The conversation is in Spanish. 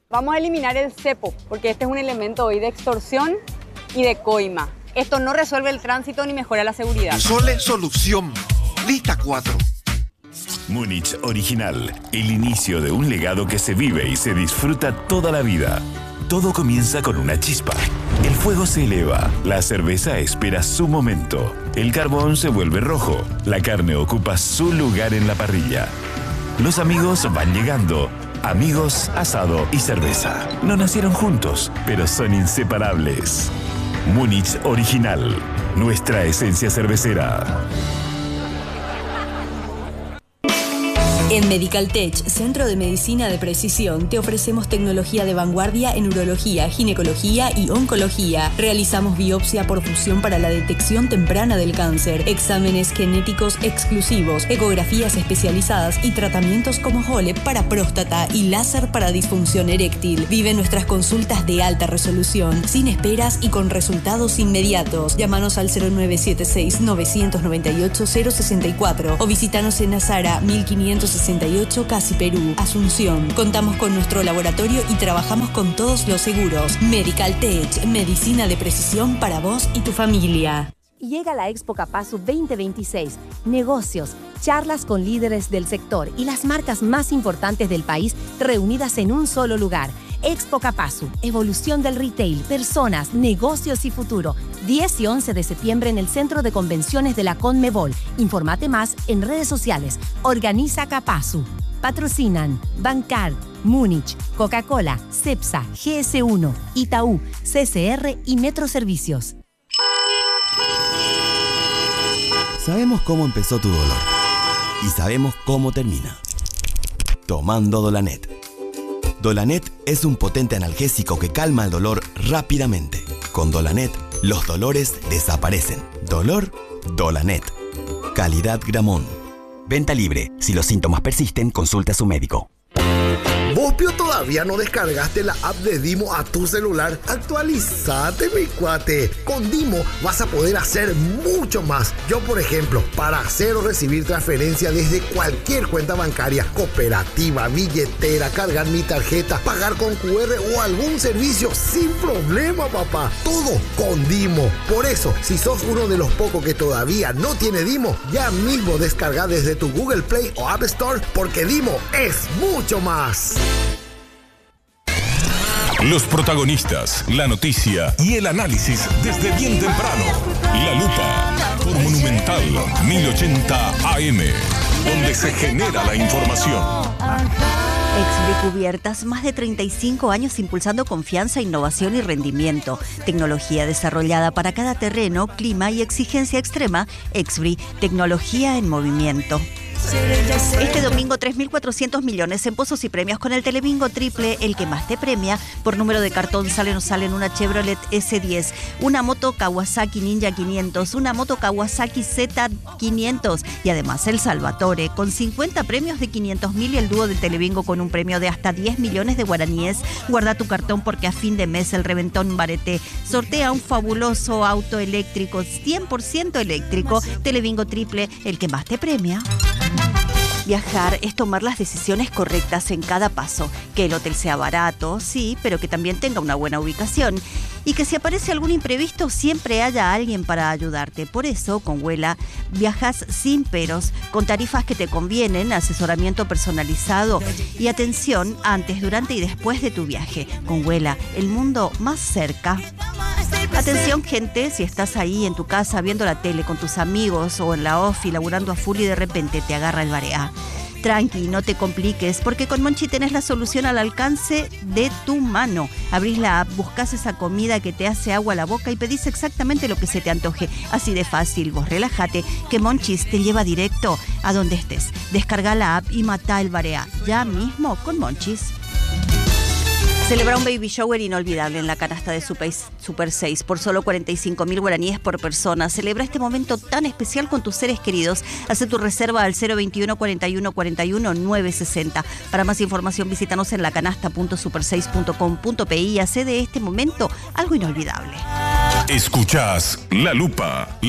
Vamos a eliminar el cepo, porque este es un elemento hoy de extorsión y de coima. Esto no resuelve el tránsito ni mejora la seguridad. Sole Solución. Lista 4. Múnich Original. El inicio de un legado que se vive y se disfruta toda la vida. Todo comienza con una chispa. El fuego se eleva, la cerveza espera su momento, el carbón se vuelve rojo, la carne ocupa su lugar en la parrilla. Los amigos van llegando. Amigos, asado y cerveza. No nacieron juntos, pero son inseparables. Múnich Original. Nuestra esencia cervecera. En Medical Tech, Centro de Medicina de Precisión, te ofrecemos tecnología de vanguardia en urología, ginecología y oncología. Realizamos biopsia por fusión para la detección temprana del cáncer, exámenes genéticos exclusivos, ecografías especializadas y tratamientos como HOLEP para próstata y láser para disfunción eréctil. Vive nuestras consultas de alta resolución, sin esperas y con resultados inmediatos. Llámanos al 0976-998-064 o visítanos en Azara 1568 Casi Perú, Asunción. Contamos con nuestro laboratorio y trabajamos con todos los seguros. Medical Tech, medicina de precisión para vos y tu familia. Llega la Expo Capasu 2026. Negocios, charlas con líderes del sector y las marcas más importantes del país reunidas en un solo lugar. Expo Capasu, evolución del retail, personas, negocios y futuro. 10 y 11 de septiembre en el Centro de Convenciones de la Conmebol. Infórmate más en redes sociales. Organiza Capasu. Patrocinan Bancar, Múnich, Coca-Cola, Cepsa, GS1, Itaú, CCR y Metro Servicios. Sabemos cómo empezó tu dolor y sabemos cómo termina. Tomando Dolanet. Dolanet es un potente analgésico que calma el dolor rápidamente. Con Dolanet, los dolores desaparecen. Dolor, Dolanet. Calidad Gramón. Venta libre. Si los síntomas persisten, consulta a su médico. ¿Vos, Pio, todavía no descargaste la app de Dimo a tu celular? Actualizate, mi cuate. Con Dimo vas a poder hacer mucho más. Yo, por ejemplo, para hacer o recibir transferencia desde cualquier cuenta bancaria, cooperativa, billetera, cargar mi tarjeta, pagar con QR o algún servicio sin problema, papá. Todo con Dimo. Por eso, si sos uno de los pocos que todavía no tiene Dimo, ya mismo descarga desde tu Google Play o App Store, porque Dimo es mucho más. Los protagonistas, la noticia y el análisis desde bien temprano. La Lupa por Monumental 1080 AM, donde se genera la información. Exbri Cubiertas, más de 35 años impulsando confianza, innovación y rendimiento. Tecnología desarrollada para cada terreno, clima y exigencia extrema. Exbri, tecnología en movimiento. Este domingo 3.400 millones en pozos y premios con el Telebingo Triple, el que más te premia. Por número de cartón sale o no salen una Chevrolet S10, una moto Kawasaki Ninja 500, una moto Kawasaki Z500 y además el Salvatore con 50 premios de 500.000 y el dúo del Telebingo con un premio de hasta 10 millones de guaraníes. Guarda tu cartón porque a fin de mes el Reventón Bareté sortea un fabuloso auto eléctrico, 100% eléctrico. Telebingo Triple, el que más te premia. Viajar es tomar las decisiones correctas en cada paso. Que el hotel sea barato, sí, pero que también tenga una buena ubicación. Y que si aparece algún imprevisto, siempre haya alguien para ayudarte. Por eso, con Vuela, viajas sin peros, con tarifas que te convienen, asesoramiento personalizado y atención antes, durante y después de tu viaje. Con Vuela, el mundo más cerca. Atención, gente, si estás ahí en tu casa viendo la tele con tus amigos o en la ofi laburando a full y de repente te agarra el barea. Tranqui, no te compliques, porque con Monchi tenés la solución al alcance de tu mano. Abrís la app, buscás esa comida que te hace agua a la boca y pedís exactamente lo que se te antoje. Así de fácil, vos relájate, que Monchis te lleva directo a donde estés. Descarga la app y matá el barea. Ya mismo con Monchis. Celebra un baby shower inolvidable en la canasta de Super 6 por solo 45.000 guaraníes por persona. Celebra este momento tan especial con tus seres queridos. Hace tu reserva al 021 41 41 960. Para más información visítanos en lacanasta.super6.com.pi y hace de este momento algo inolvidable. Escuchás La Lupa.